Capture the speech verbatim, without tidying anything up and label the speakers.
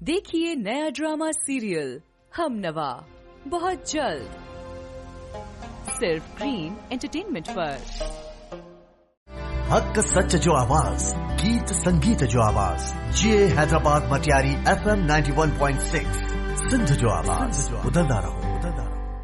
Speaker 1: देखिए नया drama serial हम नवा बहुत जल्द सिर्फ ग्रीन एंटरटेनमेंट पर।
Speaker 2: हक सच जो आवाज, गीत संगीत जो आवाज, ये Hyderabad Matiari F M ninety one point six Sindh जो आवाज, बदलता रहो बदलता रहो।